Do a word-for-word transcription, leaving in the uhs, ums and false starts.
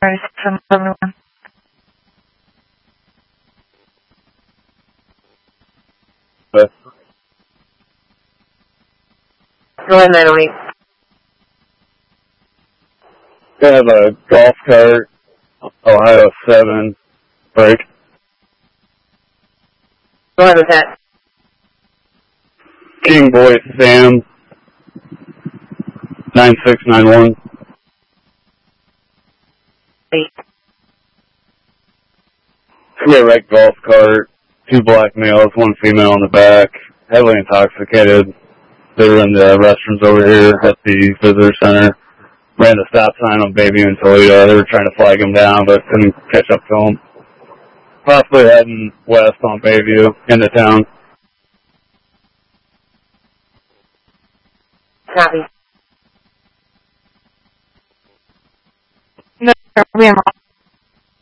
But Go ahead, nine oh eight. I have a golf cart, Ohio seven, break. Go ahead with that. King Boy Sam, nine six nine one. Eight. We had a wrecked golf cart, two black males, one female in the back, heavily intoxicated. They were in the restrooms over here at the visitor center. Ran the stop sign on Bayview and Toledo. They were trying to flag him down, but couldn't catch up to him. Possibly heading west on Bayview into town. Copy. No, we have